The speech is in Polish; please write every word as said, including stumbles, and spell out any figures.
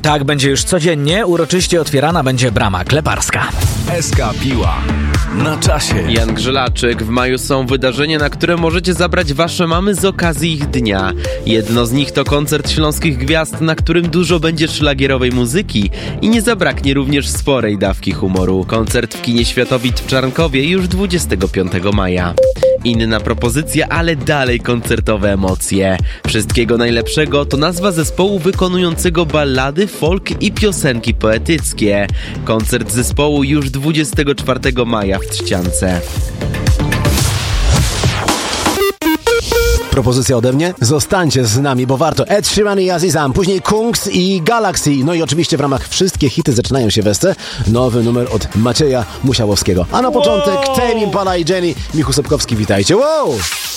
Tak będzie już codziennie. Uroczyście otwierana będzie brama kleparska. S K Piła. Na czasie. Jan Grzelaczyk. W maju są wydarzenia, na które możecie zabrać wasze mamy z okazji ich dnia. Jedno z nich to koncert Śląskich Gwiazd, na którym dużo będzie szlagierowej muzyki i nie zabraknie również sporej dawki humoru. Koncert w kinie Światowit w Czarnkowie już dwudziestego piątego maja. Inna propozycja, ale dalej koncertowe emocje. Wszystkiego najlepszego to nazwa zespołu wykonującego ballady, folk i piosenki poetyckie. Koncert zespołu już dwudziestego czwartego maja w Trzciance. Propozycja ode mnie? Zostańcie z nami, bo warto. Ed Sheeran i Azizam, później Kungs i Galaxy. No i oczywiście w ramach Wszystkie hity zaczynają się wesce. Nowy numer od Macieja Musiałowskiego. A na początek wow. Tame Impala i Jenny. Michu Sobkowski, witajcie. Wow!